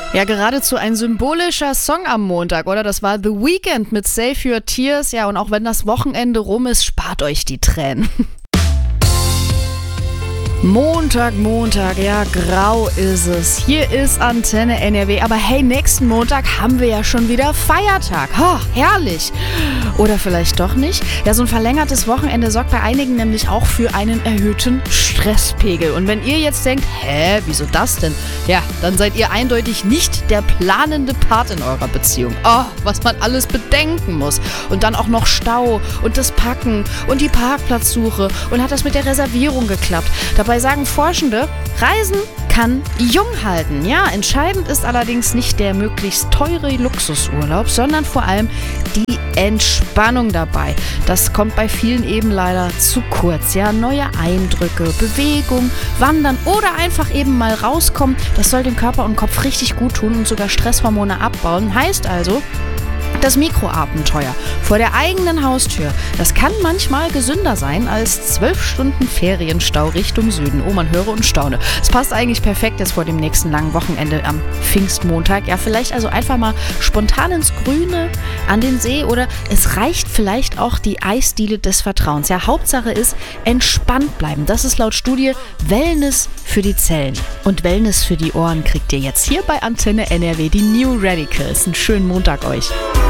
Ja, geradezu ein symbolischer Song am Montag, oder? Das war The Weeknd mit Save Your Tears. Ja, und auch wenn das Wochenende rum ist, spart euch die Tränen. Montag, ja, grau ist es. Hier ist Antenne NRW. Aber hey, nächsten Montag haben wir ja schon wieder Feiertag. Ha, herrlich. Oder vielleicht doch nicht? Ja, so ein verlängertes Wochenende sorgt bei einigen nämlich auch für einen erhöhten Stresspegel. Und wenn ihr jetzt denkt, wieso das denn? Ja, dann seid ihr eindeutig nicht der planende Part in eurer Beziehung. Oh, was man alles bedenken muss. Und dann auch noch Stau und das Packen und die Parkplatzsuche. Und hat das mit der Reservierung geklappt? Dabei sagen Forschende, Reisen kann jung halten. Ja, entscheidend ist allerdings nicht der möglichst teure Luxusurlaub, sondern vor allem die Entspannung dabei. Das kommt bei vielen eben leider zu kurz. Ja, neue Eindrücke, Bewegung, Wandern oder einfach eben mal rauskommen, das soll dem Körper und Kopf richtig gut tun und sogar Stresshormone abbauen. Heißt also, das Mikroabenteuer vor der eigenen Haustür, das kann manchmal gesünder sein als 12 Stunden Ferienstau Richtung Süden. Oh, man höre und staune. Es passt eigentlich perfekt jetzt vor dem nächsten langen Wochenende am Pfingstmontag. Ja, vielleicht also einfach mal spontan ins Grüne, an den See oder es reicht vielleicht auch die Eisdiele des Vertrauens. Ja, Hauptsache ist, entspannt bleiben. Das ist laut Studie Wellness für die Zellen. Und Wellness für die Ohren kriegt ihr jetzt hier bei Antenne NRW, die New Radicals. Einen schönen Montag euch.